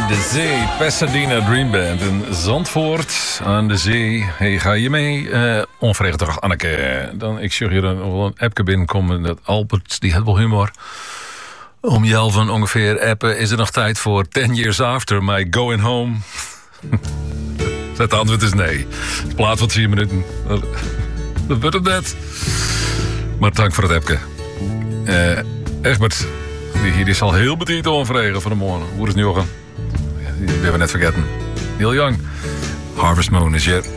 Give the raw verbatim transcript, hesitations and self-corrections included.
de zee. Pasadena Dream Band in Zandvoort aan de zee. Hey, ga je mee? Uh, onvregedag, Anneke. Dan, ik zie hier een, een appje binnenkomen. Dat Albert, die heeft wel humor. Om Jelven ongeveer appen. Is er nog tijd voor ten years after my going home? Het antwoord is nee. Plaat van vier minuten. Dat wordt het net. Maar dank voor het appje. Uh, Egbert, die hier is al heel bediend onvregen van de morgen. Hoe is het nu, Jochen? Die hebben we net vergeten. Heel jong. Harvest Moon is hier.